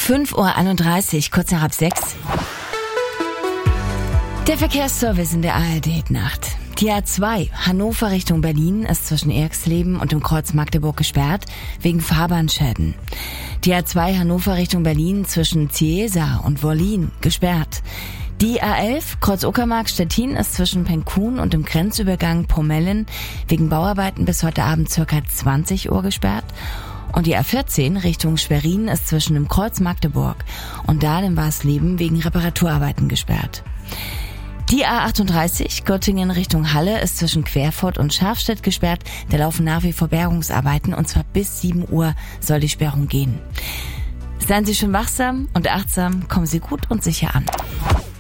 5:31 Uhr, kurz nach 6. Der Verkehrsservice in der ARD-Nacht. Die A2 Hannover Richtung Berlin ist zwischen Erxleben und dem Kreuz Magdeburg gesperrt, wegen Fahrbahnschäden. Die A2 Hannover Richtung Berlin zwischen Ciesa und Wollin gesperrt. Die A11 Kreuz Uckermark Stettin ist zwischen Penkun und dem Grenzübergang Pomellen wegen Bauarbeiten bis heute Abend ca. 20 Uhr gesperrt. Und die A14 Richtung Schwerin ist zwischen dem Kreuz Magdeburg und Dahlen-Warsleben wegen Reparaturarbeiten gesperrt. Die A38 Göttingen Richtung Halle ist zwischen Querfurt und Schafstedt gesperrt. Da laufen nach wie vor Bergungsarbeiten und zwar bis 7 Uhr soll die Sperrung gehen. Seien Sie schön wachsam und achtsam, kommen Sie gut und sicher an.